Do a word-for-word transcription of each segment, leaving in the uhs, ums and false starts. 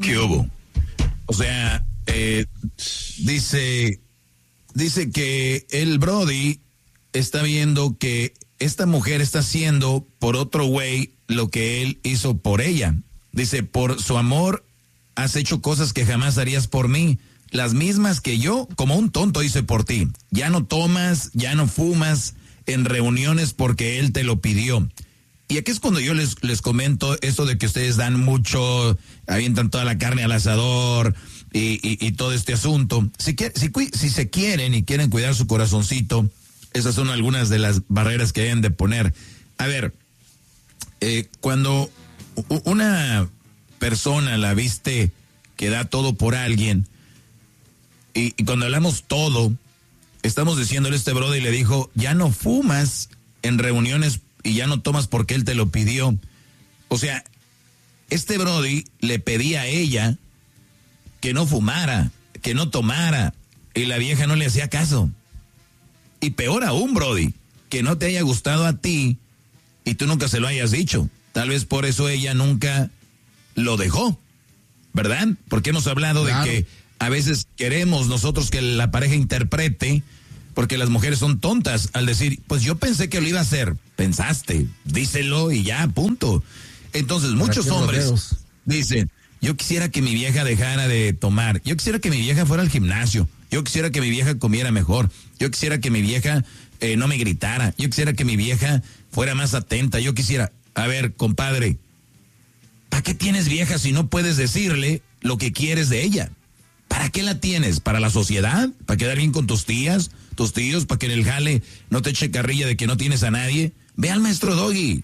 ¿Qué hubo? O sea, eh, dice, dice que el Brody está viendo que esta mujer está haciendo por otro güey lo que él hizo por ella. Dice, por su amor has hecho cosas que jamás harías por mí. Las mismas que yo, como un tonto, hice por ti. Ya no tomas, ya no fumas en reuniones porque él te lo pidió. Y aquí es cuando yo les, les comento esto de que ustedes dan mucho, avientan toda la carne al asador y, y, y todo este asunto. Si, si, si se quieren y quieren cuidar su corazoncito, esas son algunas de las barreras que deben de poner. A ver, eh, cuando una persona la viste que da todo por alguien, y, y cuando hablamos todo, estamos diciéndole a este brother y le dijo, ya no fumas en reuniones y ya no tomas porque él te lo pidió. O sea, este brody le pedía a ella que no fumara, que no tomara, y la vieja no le hacía caso. Y peor aún, brody, que no te haya gustado a ti y tú nunca se lo hayas dicho. Tal vez por eso ella nunca lo dejó, ¿verdad? Porque hemos hablado claro. de que a veces queremos nosotros que la pareja interprete, porque las mujeres son tontas al decir, pues yo pensé que lo iba a hacer. Pensaste, díselo y ya, punto. Entonces, muchos hombres dicen, yo quisiera que mi vieja dejara de tomar, yo quisiera que mi vieja fuera al gimnasio, yo quisiera que mi vieja comiera mejor, yo quisiera que mi vieja eh, no me gritara, yo quisiera que mi vieja fuera más atenta, yo quisiera, a ver, compadre, ¿para qué tienes vieja si no puedes decirle lo que quieres de ella? ¿Para qué la tienes? ¿Para la sociedad? ¿Para quedar bien con tus tías, tus tíos? ¿Para que en el jale no te eche carrilla de que no tienes a nadie? Ve al maestro Doggy.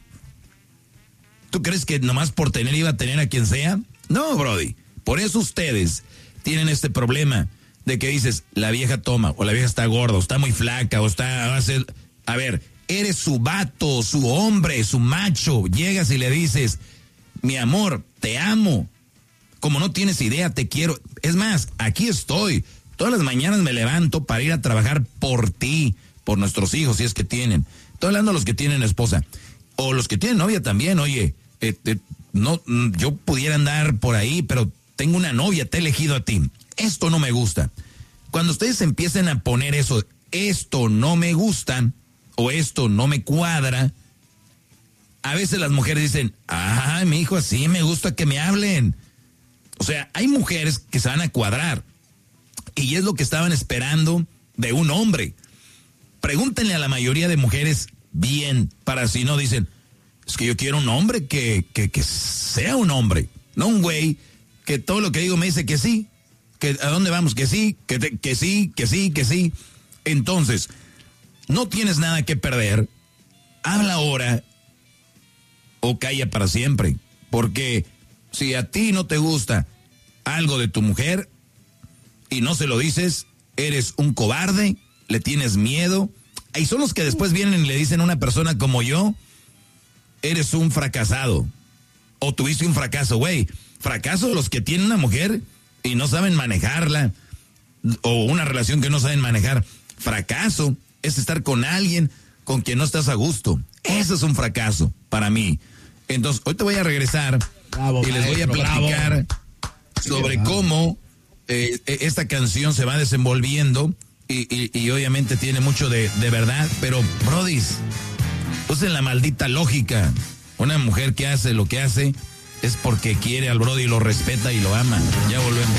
¿Tú crees que nomás por tener iba a tener a quien sea? No, brody. Por eso ustedes tienen este problema de que dices, la vieja toma, o la vieja está gorda, o está muy flaca, o está... A ver, eres su vato, su hombre, su macho. Llegas y le dices, mi amor, te amo. Como no tienes idea, te quiero. Es más, aquí estoy. Todas las mañanas me levanto para ir a trabajar por ti, por nuestros hijos, si es que tienen. Estoy hablando de los que tienen esposa. O los que tienen novia también, oye, eh, eh, no, yo pudiera andar por ahí, pero tengo una novia, te he elegido a ti. Esto no me gusta. Cuando ustedes empiecen a poner eso, esto no me gusta, o esto no me cuadra, a veces las mujeres dicen, ah, mi hijo, así me gusta que me hablen. O sea, hay mujeres que se van a cuadrar. Y es lo que estaban esperando de un hombre. Pregúntenle a la mayoría de mujeres bien, para si no dicen, es que yo quiero un hombre que, que, que sea un hombre, no un güey que todo lo que digo me dice que sí, que a dónde vamos, que sí, que, te, que sí, que sí, que sí. Entonces, no tienes nada que perder, habla ahora o calla para siempre, porque si a ti no te gusta algo de tu mujer y no se lo dices, eres un cobarde, le tienes miedo. Y son los que después vienen y le dicen a una persona como yo, eres un fracasado. O tuviste un fracaso, güey. Fracaso los que tienen una mujer y no saben manejarla. O una relación que no saben manejar. Fracaso es estar con alguien con quien no estás a gusto. Eso es un fracaso para mí. Entonces, hoy te voy a regresar bravo, y les voy a platicar bravo. sobre bravo. cómo eh, esta canción se va desenvolviendo y, y, y obviamente tiene mucho de, de verdad, pero brodis, usen la maldita lógica. Una mujer que hace lo que hace es porque quiere al brody, lo respeta y lo ama. Ya volvemos.